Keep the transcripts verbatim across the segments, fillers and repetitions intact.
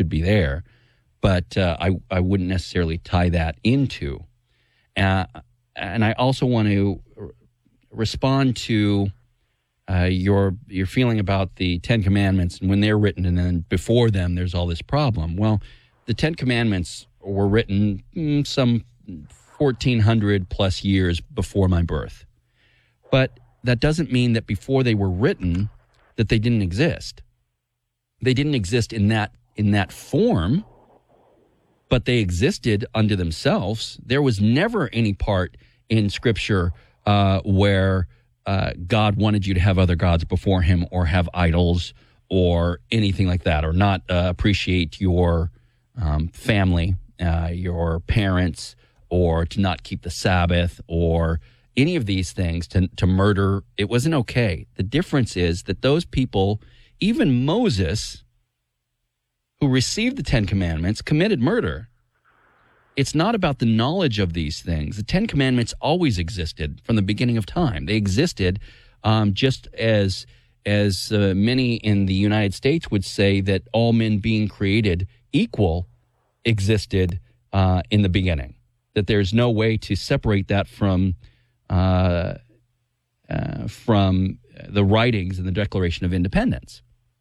could be there, but uh, I, I wouldn't necessarily tie that into. Uh, and I also want to respond to uh, your your feeling about the Ten Commandments and when they're written, and then before them there's all this problem. Well, the Ten Commandments were written mm, some fourteen hundred plus years before my birth. But that doesn't mean that before they were written that they didn't exist. They didn't exist in that in that form, but they existed unto themselves. There was never any part in Scripture uh, where uh, God wanted you to have other gods before him or have idols or anything like that, or not uh, appreciate your um, family, uh, your parents, or to not keep the Sabbath, or any of these things, to, to murder. It wasn't okay. The difference is that those people, even Moses, who received the Ten Commandments, committed murder. It's not about the knowledge of these things. The Ten Commandments always existed from the beginning of time. They existed um, just as as uh, many in the United States would say that all men being created equal existed uh, in the beginning. That there's no way to separate that from uh, uh, from the writings and the Declaration of Independence.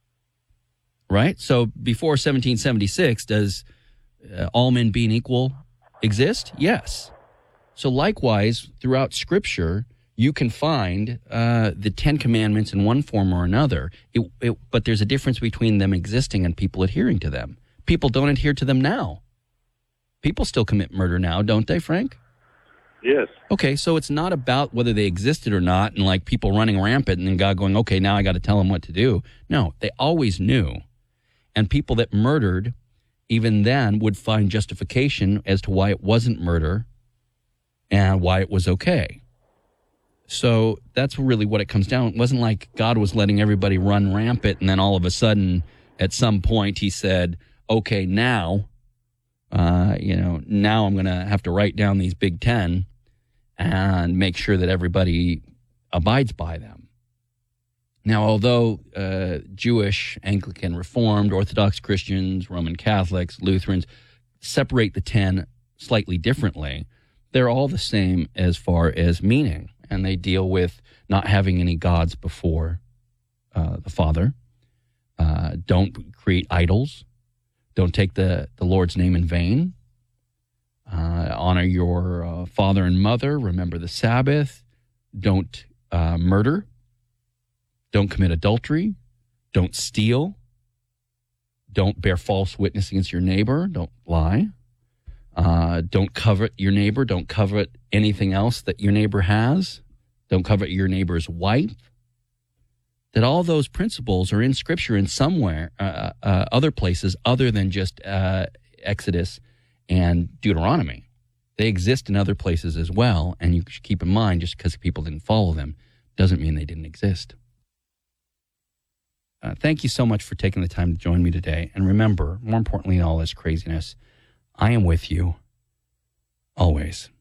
Right? So before seventeen seventy-six, does uh, all men being equal exist? Yes. So likewise, throughout Scripture, you can find uh, the Ten Commandments in one form or another, it, it, but there's a difference between them existing and people adhering to them. People don't adhere to them now. People still commit murder now, don't they, Frank? Yes. Okay, so it's not about whether they existed or not, and like people running rampant and then God going, okay, now I got to tell them what to do. No, they always knew. And people that murdered, even then, would find justification as to why it wasn't murder and why it was okay. So that's really what it comes down. It wasn't like God was letting everybody run rampant, and then all of a sudden, at some point, he said, okay, now, uh, you know, now I'm going to have to write down these big ten and make sure that everybody abides by them. Now, although uh, Jewish, Anglican, Reformed, Orthodox Christians, Roman Catholics, Lutherans separate the ten slightly differently, they're all the same as far as meaning. And they deal with not having any gods before uh, the Father. Uh, don't create idols. Don't take the, the Lord's name in vain. Uh, honor your uh, father and mother. Remember the Sabbath. Don't uh, murder. Don't commit adultery. Don't steal. Don't bear false witness against your neighbor. Don't lie. Uh, don't covet your neighbor. Don't covet anything else that your neighbor has. Don't covet your neighbor's wife. That all those principles are in Scripture in somewhere, uh, uh, other places other than just uh, Exodus and Deuteronomy. They exist in other places as well, and you should keep in mind, just because people didn't follow them doesn't mean they didn't exist. Uh, thank you so much for taking the time to join me today. And remember, more importantly than all this craziness, I am with you always.